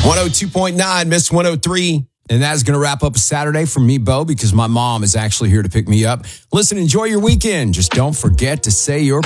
102.9, Miss 103. And that is going to wrap up a Saturday for me, Bo, because my mom is actually here to pick me up. Listen, enjoy your weekend. Just don't forget to say your